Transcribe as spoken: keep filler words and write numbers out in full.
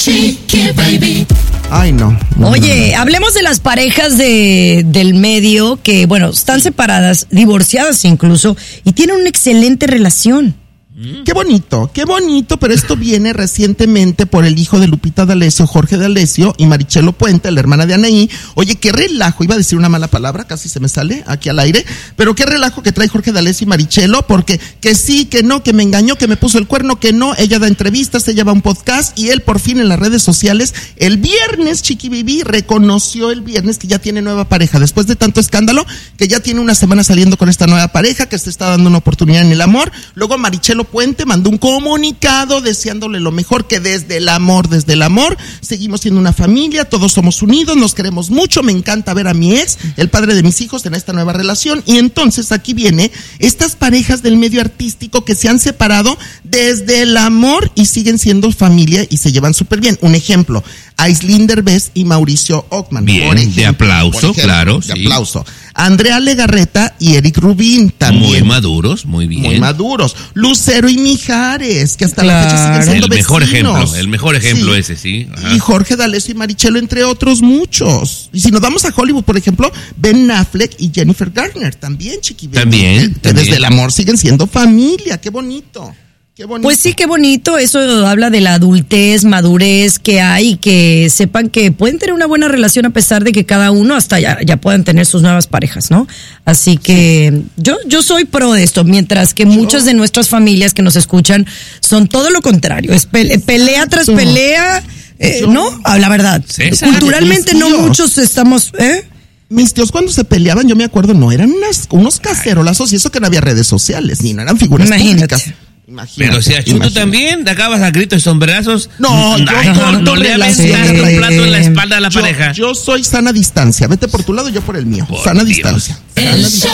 Chiqui Baby. Ay, no. no Oye, no, no. hablemos de las parejas de, del medio que, bueno, están separadas, divorciadas incluso, y tienen una excelente relación. Qué bonito, qué bonito, pero esto viene recientemente por el hijo de Lupita D'Alessio, Jorge D'Alessio, y Marichelo Puente, la hermana de Anaí. Oye, qué relajo, iba a decir una mala palabra, casi se me sale aquí al aire, pero qué relajo que trae Jorge D'Alessio y Marichelo, porque que sí, que no, que me engañó, que me puso el cuerno, que no, ella da entrevistas, ella va a un podcast, y él por fin en las redes sociales, el viernes, Chiqui Baby, reconoció el viernes que ya tiene nueva pareja, después de tanto escándalo, que ya tiene una semana saliendo con esta nueva pareja, que se está dando una oportunidad en el amor. Luego Marichelo Puente mandó un comunicado deseándole lo mejor, que desde el amor, desde el amor, seguimos siendo una familia, todos somos unidos, nos queremos mucho, me encanta ver a mi ex, el padre de mis hijos, en esta nueva relación. Y entonces aquí viene estas parejas del medio artístico que se han separado desde el amor y siguen siendo familia y se llevan súper bien. Un ejemplo, Aislinn Derbez y Mauricio Ockman. Bien, por ejemplo, de aplauso, por ejemplo, claro, de sí. aplauso. Andrea Legarreta y Eric Rubin también. Muy maduros, muy bien. Muy maduros. Lucero y Mijares, que hasta Claro. la fecha siguen siendo El mejor vecinos. ejemplo, el mejor ejemplo Sí. ese, sí. Ajá. Y Jorge D'Alessio y Marichelo, entre otros muchos. Y si nos vamos a Hollywood, por ejemplo, Ben Affleck y Jennifer Garner, también, Chiqui Baby. También, Que, que también. desde el amor siguen siendo familia. Qué bonito. Qué bonito. Pues sí, qué bonito, eso habla de la adultez, madurez que hay, que sepan que pueden tener una buena relación a pesar de que cada uno hasta ya, ya puedan tener sus nuevas parejas, ¿no? Así que yo, yo soy pro de esto, mientras que muchas de nuestras familias que nos escuchan son todo lo contrario, es pele- pelea tras Exacto. pelea, eh, Yo- ¿no? Ah, la verdad, Sí, culturalmente mis no tíos. muchos estamos, ¿eh? Mis tíos cuando se peleaban, yo me acuerdo, no, eran unas, unos cacerolazos y eso que no había redes sociales, ni no eran figuras Imagínate. públicas. Imagínate. Pero si a Chuto imagínate. también, de acabas a gritos y sombrerazos. No, yo Ay, no, corto no le relaciones. aventaste un plato en la espalda a la Yo- pareja. Yo soy sana distancia. Vete por tu lado, yo por el mío. Por sana Dios. distancia. El Sana distancia.